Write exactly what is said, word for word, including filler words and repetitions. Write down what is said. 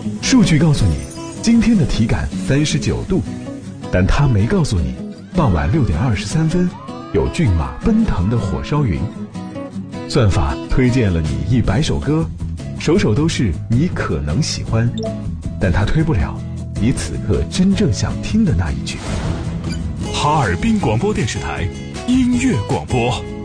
数据告诉你今天的体感三十九度，但它没告诉你傍晚六点二十三分有骏马奔腾的火烧云。算法推荐了你一百首歌，首首都是你可能喜欢，但它推不了你此刻真正想听的那一句。 哈尔滨广播电视台音乐广播。